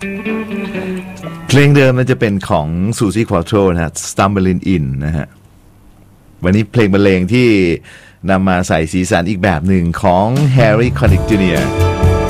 เพลงเดิมมันจะเป็นของซูซี่ควอโตรนะฮะ Stumbling In นะฮะวันนี้เพลงบรรเลงที่นำมาใส่สีสันอีกแบบหนึ่งของ Harry Connick Jr.